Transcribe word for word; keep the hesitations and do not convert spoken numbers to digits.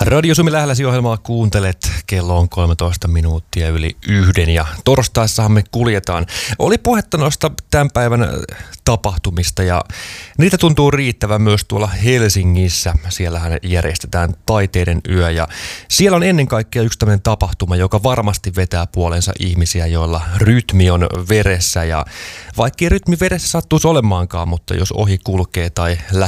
Radio Suomi Lähelläsi -ohjelmaa kuuntelet. Kello on kolmetoista minuuttia yli yhden ja torstaissahan me kuljetaan. Oli puhetta noista tämän päivän tapahtumista ja niitä tuntuu riittävän myös tuolla Helsingissä. Siellähän järjestetään taiteiden yö ja siellä on ennen kaikkea yksi tämmöinen tapahtuma, joka varmasti vetää puolensa ihmisiä, joilla rytmi on veressä ja vaikka rytmi veressä sattuisi olemaankaan, mutta jos ohi kulkee tai lähi